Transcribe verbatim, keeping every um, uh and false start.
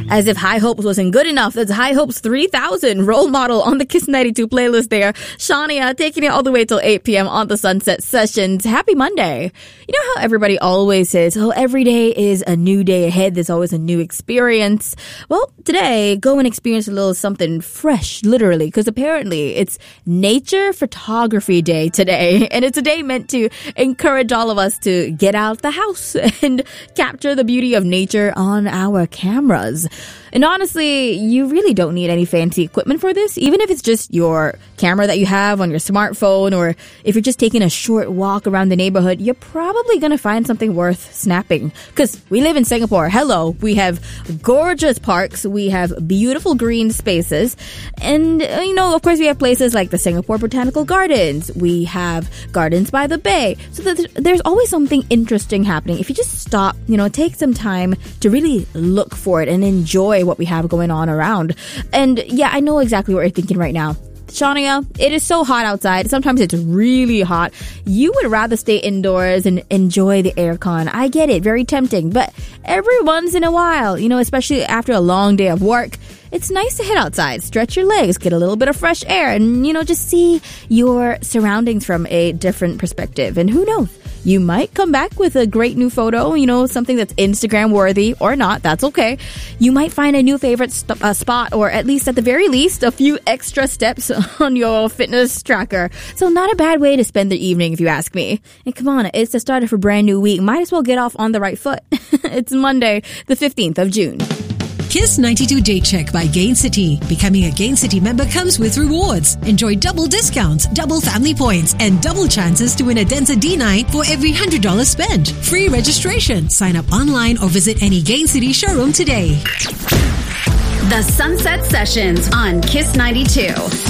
As if High Hopes wasn't good enough, that's High Hopes three thousand role model on the Kiss ninety-two playlist there. Shania taking it all the way till eight p.m. on the Sunset Sessions. Happy Monday. You know how everybody always says, oh, every day is a new day ahead. There's always a new experience. Well, today, go and experience a little something fresh, literally, because apparently it's Nature Photography Day today. And it's a day meant to encourage all of us to get out the house and capture the beauty of nature on our cameras. And honestly, you really don't need any fancy equipment for this, even if it's just your camera that you have on your smartphone, or if you're just taking a short walk around the neighborhood, you're probably going to find something worth snapping. Because we live in Singapore. Hello. We have gorgeous parks. We have beautiful green spaces. And, uh, you know, of course, we have places like the Singapore Botanical Gardens. We have Gardens by the Bay. So that there's always something interesting happening. If you just stop, you know, take some time to really look for it and enjoy what we have going on around. And yeah, I know exactly what you're thinking right now. Shania, it is so hot outside. Sometimes it's really hot. You would rather stay indoors and enjoy the aircon. I get it. Very tempting. But every once in a while, you know, especially after a long day of work, it's nice to head outside, stretch your legs, get a little bit of fresh air, and, you know, just see your surroundings from a different perspective. And who knows? You might come back with a great new photo, you know, something that's Instagram worthy or not. That's okay. You might find a new favorite st- uh, spot, or at least at the very least, a few extra steps on your fitness tracker. So not a bad way to spend the evening, if you ask me. And come on, it's the start of a brand new week. Might as well get off on the right foot. It's Monday, the fifteenth of June. Kiss ninety-two Day Check by Gain City. Becoming a Gain City member comes with rewards. Enjoy double discounts, double family points, and double chances to win a Denza D nine for every one hundred dollars spent. Free registration. Sign up online or visit any Gain City showroom today. The Sunset Sessions on Kiss ninety-two.